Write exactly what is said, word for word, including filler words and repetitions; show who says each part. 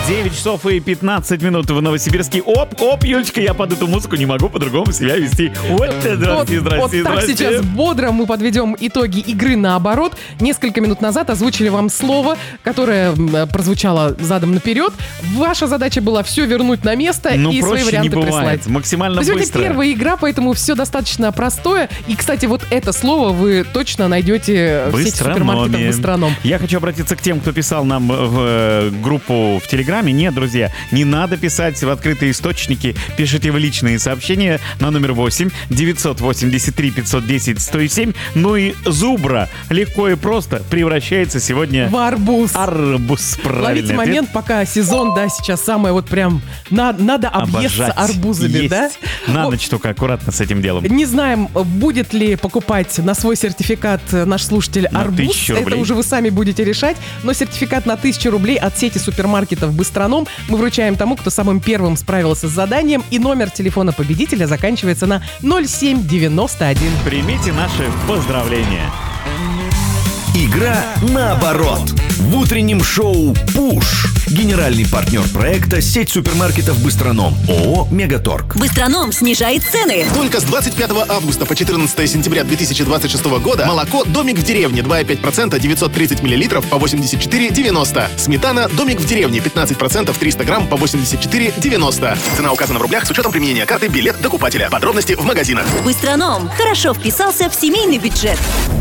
Speaker 1: девять часов и пятнадцать минут в Новосибирске. Оп, оп, Юлечка, я под эту музыку не могу по-другому себя вести. Вот, здрасте, здрасте,
Speaker 2: вот, вот так
Speaker 1: здрасте.
Speaker 2: сейчас бодро мы подведем итоги игры наоборот. Несколько минут назад озвучили вам слово, которое прозвучало задом наперед. Ваша задача была все вернуть на место
Speaker 1: ну,
Speaker 2: и свои варианты
Speaker 1: не бывает.
Speaker 2: прислать.
Speaker 1: Максимально
Speaker 2: Сегодня
Speaker 1: быстро.
Speaker 2: первая игра, поэтому все достаточно простое. И, кстати, вот это слово вы точно найдете в сети супермаркетов «Быстроном».
Speaker 1: Я хочу обратиться к тем, кто писал нам в группу в Телеграме. Нет, друзья, не надо писать в открытые источники. Пишите в личные сообщения на номер восемь девятьсот восемьдесят три пятьсот десять сто семь. Ну и зубра легко и просто превращается сегодня
Speaker 2: в арбуз.
Speaker 1: Арбуз, правильно.
Speaker 2: Ловите момент, пока сезон, да, сейчас самое вот прям на, надо объесться
Speaker 1: Обожать.
Speaker 2: арбузами,
Speaker 1: Есть.
Speaker 2: да?
Speaker 1: На
Speaker 2: О,
Speaker 1: ночь только аккуратно с этим делом.
Speaker 2: Не знаем, будет ли покупать на свой сертификат наш слушатель
Speaker 1: На
Speaker 2: арбуз.
Speaker 1: тысячу рублей.
Speaker 2: Это уже вы сами будете решать. Но сертификат на тысячу рублей от сети супермаркетов «Быстроном» мы вручаем тому, кто самым первым справился с заданием. И номер телефона победителя заканчивается на ноль семь девяносто один.
Speaker 1: Примите наши поздравления.
Speaker 3: Игра наоборот. В утреннем шоу «Пуш». Генеральный партнер проекта — сеть супермаркетов «Быстроном». ООО «Мегаторг».
Speaker 4: «Быстроном» снижает цены.
Speaker 5: Только с двадцать пятого августа по четырнадцатое сентября две тысячи двадцать шестого года молоко «Домик в деревне» два и пять процента девятьсот тридцать миллилитров по восемьдесят четыре девяносто. Сметана «Домик в деревне» пятнадцать процентов триста грамм по восемьдесят четыре девяносто. Цена указана в рублях с учетом применения карты «Билет» докупателя. Подробности в магазинах.
Speaker 4: «Быстроном» хорошо вписался в семейный бюджет.